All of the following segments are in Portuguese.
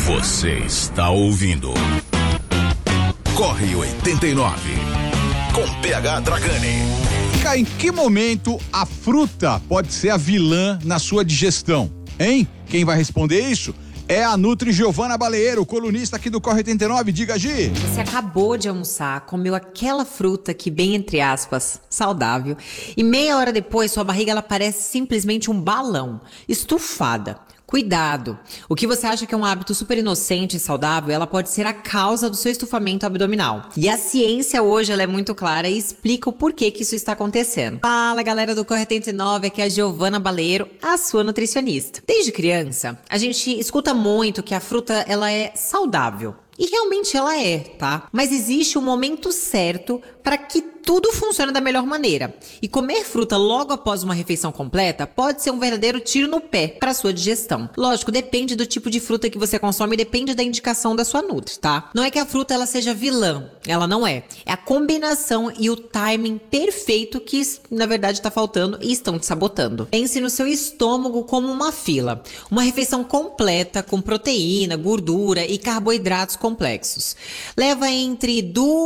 Você está ouvindo Corre 89 com PH Dragani. Em que momento a fruta pode ser a vilã na sua digestão, hein? Quem vai responder isso é a Nutri Giovana Baleiro, colunista aqui do Corre 89. Diga, Gi. Você acabou de almoçar, comeu aquela fruta que, bem entre aspas, saudável, e meia hora depois sua barriga ela parece simplesmente um balão, estufada. Cuidado! O que você acha que é um hábito super inocente e saudável, ela pode ser a causa do seu estufamento abdominal. E a ciência hoje ela é muito clara e explica o porquê que isso está acontecendo. Fala, galera do Corre 89, aqui é a Giovana Baleiro, a sua nutricionista. Desde criança, a gente escuta muito que a fruta ela é saudável. E realmente ela é, tá? Mas existe um momento certo para que tudo funcione da melhor maneira. E comer fruta logo após uma refeição completa pode ser um verdadeiro tiro no pé para sua digestão. Lógico, depende do tipo de fruta que você consome e depende da indicação da sua nutri, tá? Não é que a fruta ela seja vilã, ela não é. É a combinação e o timing perfeito que, na verdade, está faltando e estão te sabotando. Pense no seu estômago como uma fila. Uma refeição completa com proteína, gordura e carboidratos complexos. Leva entre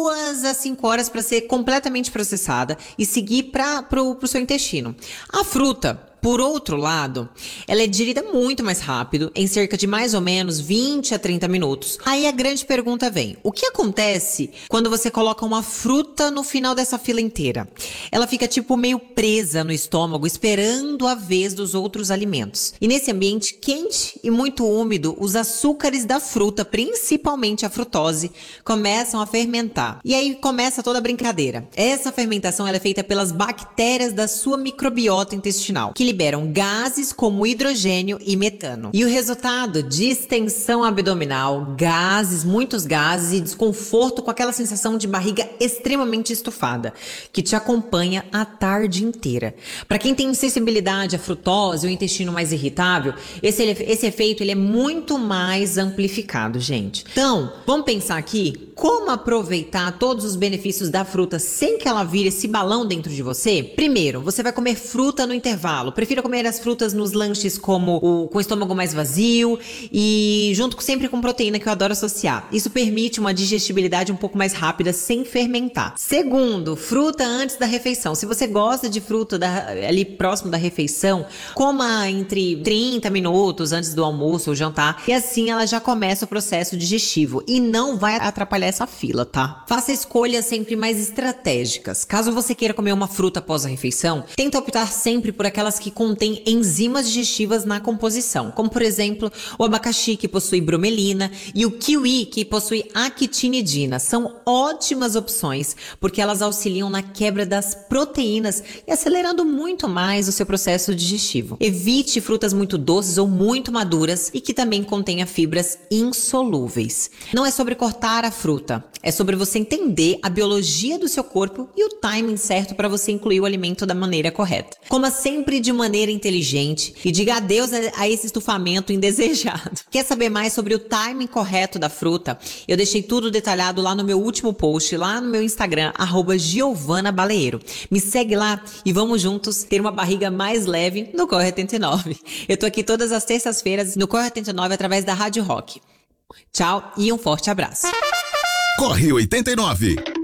2 a 5 horas para ser completamente processada e seguir para o seu intestino. A fruta, por outro lado, ela é digerida muito mais rápido, em cerca de mais ou menos 20 a 30 minutos. Aí a grande pergunta vem: o que acontece quando você coloca uma fruta no final dessa fila inteira? Ela fica tipo meio presa no estômago, esperando a vez dos outros alimentos. E nesse ambiente quente e muito úmido, os açúcares da fruta, principalmente a frutose, começam a fermentar. E aí começa toda a brincadeira. Essa fermentação ela é feita pelas bactérias da sua microbiota intestinal, que liberam gases como hidrogênio e metano. E o resultado? Distensão abdominal, gases, muitos gases e desconforto com aquela sensação de barriga extremamente estufada, que te acompanha a tarde inteira. Para quem tem sensibilidade à frutose ou intestino mais irritável, esse efeito ele é muito mais amplificado, gente. Então, vamos pensar aqui como aproveitar todos os benefícios da fruta sem que ela vire esse balão dentro de você? Primeiro, você vai comer fruta no intervalo. Prefira comer as frutas nos lanches com o estômago mais vazio e junto sempre com proteína, que eu adoro associar. Isso permite uma digestibilidade um pouco mais rápida sem fermentar. Segundo, fruta antes da refeição. Se você gosta de fruta ali próximo da refeição, coma entre 30 minutos antes do almoço ou jantar, e assim ela já começa o processo digestivo e não vai atrapalhar essa fila, tá? Faça escolhas sempre mais estratégicas. Caso você queira comer uma fruta após a refeição, tenta optar sempre por aquelas que contêm enzimas digestivas na composição, como por exemplo o abacaxi, que possui bromelina, e o kiwi, que possui actinidina. São ótimas opções porque elas auxiliam na quebra das proteínas e acelerando muito mais o seu processo digestivo. Evite frutas muito doces ou muito maduras e que também contenha fibras insolúveis. Não é sobre cortar a fruta, é sobre você entender a biologia do seu corpo e o timing certo para você incluir o alimento da maneira correta. Coma sempre de maneira inteligente e diga adeus a esse estufamento indesejado. Quer saber mais sobre o timing correto da fruta? Eu deixei tudo detalhado lá no meu último post, lá no meu Instagram, @GiovanaBaleiro. Me segue lá e vamos juntos ter uma barriga mais leve no Corre 89. Eu tô aqui todas as terças-feiras no Corre 89 através da Rádio Rock. Tchau e um forte abraço. Corre 89.